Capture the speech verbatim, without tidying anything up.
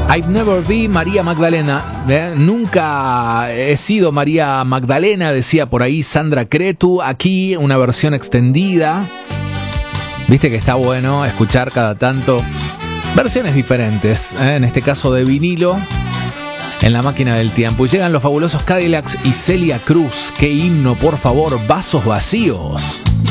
I've never been María Magdalena. ¿eh? Nunca he sido María Magdalena, decía por ahí Sandra Cretu. Aquí una versión extendida. Viste que está bueno escuchar cada tanto versiones diferentes, ¿eh? En este caso de vinilo, en la máquina del tiempo. Y llegan los fabulosos Cadillacs y Celia Cruz. Qué himno, por favor, Vasos Vacíos.